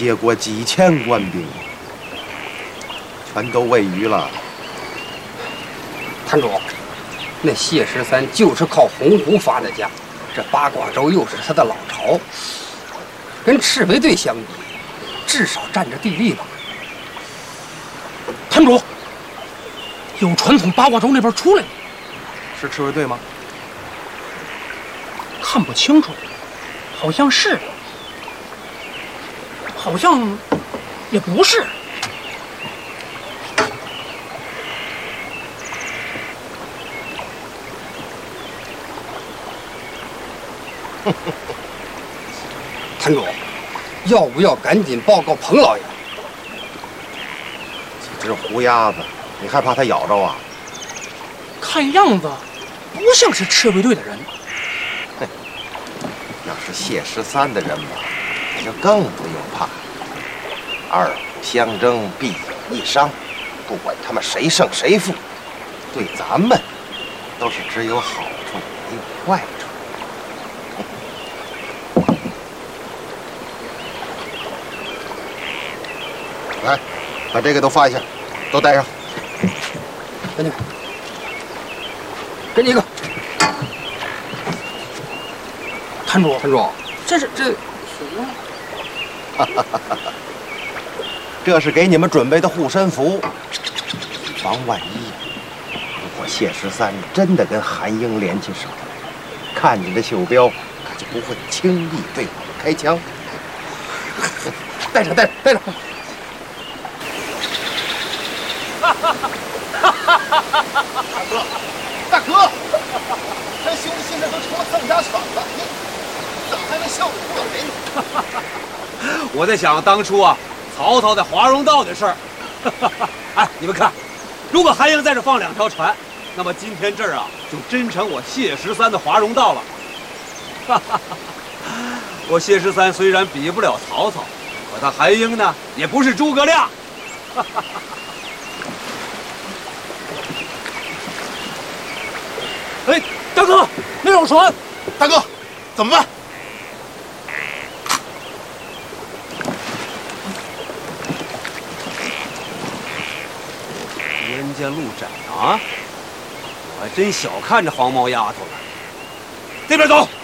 结果几千官兵，全都喂鱼了。 坛主，那谢13就是靠洪湖发的家，这八卦洲又是他的老巢，跟赤卫队相比，至少占着地利吧。 坛主，有船从八卦洲那边出来了， 是赤卫队吗？ 看不清楚，好像是，好像也不是。 坛主，要不要赶紧报告彭老爷？ 几只胡鸭子，你害怕它咬着啊？ 看样子不像是赤卫队的人。 要是谢13的人吧，那就更不用怕。二虎相争，必有一伤。不管他们谁胜谁负，对咱们都是只有好处没有坏处。来，把这个都发一下，都带上。 给你，给你一个。 坛主， 这是什么？ 这是给你们准备的护身符，以防万一。如果谢13真的跟韩英联起手来，看你的袖标，可就不会轻易对我们开枪。带上。大哥，这兄弟现在都成了丧家犬了，怎么还能笑得出来呢？ 我在想当初啊，曹操在华容道的事儿。哎，你们看，如果韩英在这放2条船，那么今天这儿啊，就真成我谢13的华容道了。我谢13虽然比不了曹操，可他韩英呢，也不是诸葛亮。 哎，大哥，那有船！ 大哥，怎么办？ 人家路窄啊，我还真小看这黄毛丫头了。这边走。